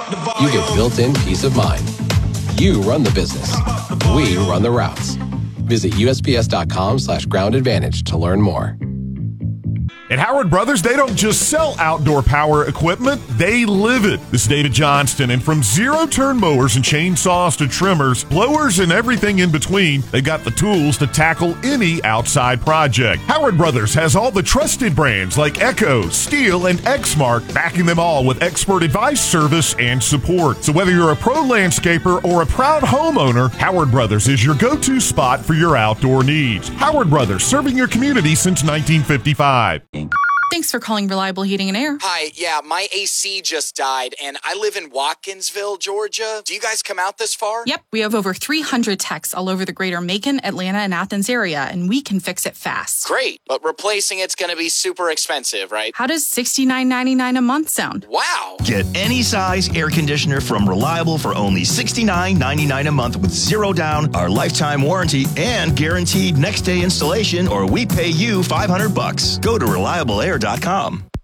you get built-in peace of mind. You run the business. We run the routes. Visit USPS.com/Ground Advantage to learn more. At Howard Brothers, they don't just sell outdoor power equipment, they live it. This is David Johnston, and from zero-turn mowers and chainsaws to trimmers, blowers, and everything in between, they've got the tools to tackle any outside project. Howard Brothers has all the trusted brands like Echo, Steel, and Exmark, backing them all with expert advice, service, and support. So whether you're a pro landscaper or a proud homeowner, Howard Brothers is your go-to spot for your outdoor needs. Howard Brothers, serving your community since 1955. Thanks for calling Reliable Heating and Air. Hi, yeah, my AC just died, and I live in Watkinsville, Georgia. Do you guys come out this far? Yep, we have over 300 techs all over the greater Macon, Atlanta, and Athens area, and we can fix it fast. Great, but replacing it's going to be super expensive, right? How does $69.99 a month sound? Wow! Get any size air conditioner from Reliable for only $69.99 a month with zero down, our lifetime warranty, and guaranteed next day installation, or we pay you $500. Go to ReliableAir.com.